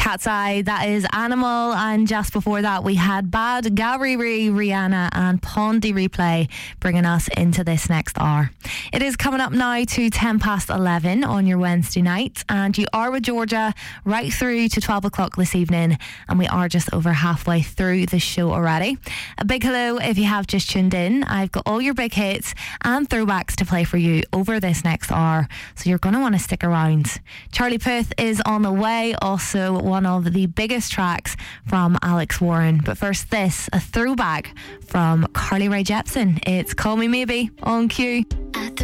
Cat's Eye, that is Animal, and just before that we had Bad, Gallery, Rihanna and Pondy Replay bringing us into this next hour. It is coming up now to 11:10 on your Wednesday night, and you are with Georgia right through to 12 o'clock this evening, and we are just over halfway through the show already. A big hello if you have just tuned in. I've got all your big hits and throwbacks to play for you over this next hour, so you're going to want to stick around. Charlie Puth is on the way, also one of the biggest tracks from Alex Warren. But first this, a throwback from Carly Rae Jepsen. It's Call Me Maybe on Q.